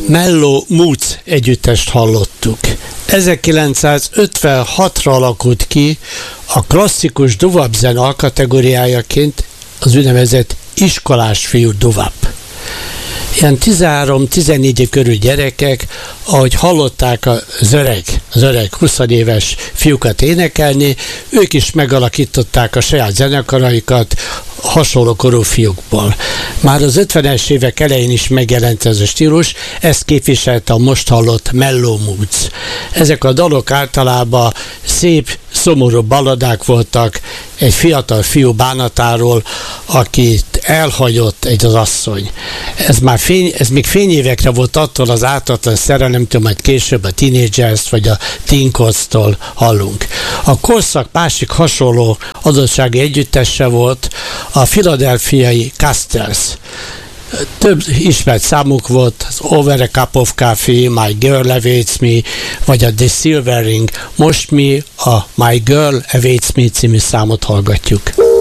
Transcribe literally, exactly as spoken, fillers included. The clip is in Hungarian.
Mellow Moods együttest hallottuk. ezerkilencszázötvenhatra alakult ki a klasszikus doo-wop zene alkategóriájaként az úgynevezett iskolás fiú doo-wop. Ilyen tizenhárom-tizennégy év körül gyerekek, ahogy hallották az öreg, az öreg húsz éves fiúkat énekelni, ők is megalakították a saját zenekaraikat hasonló korú fiúkból. Már az ötvenes évek elején is megjelent ez a stílus, ezt képviselte a most hallott Mellow Moods. Ezek a dalok általában szép, szomorú balladák voltak egy fiatal fiú bánatáról, akit elhagyott egy az asszony. Ez már fény, ez még fényévekre volt attól az ártatlan szerelemtől, majd később a Teenagers vagy a Teen Coast-tól hallunk. A korszak másik hasonló adottsági együttese volt a philadelphiai Castles. Több ismert számuk volt, az Over a Cup of Coffee, My Girl Awaits Me, vagy a The Silver Ring. Most mi a My Girl Awaits Me című számot hallgatjuk.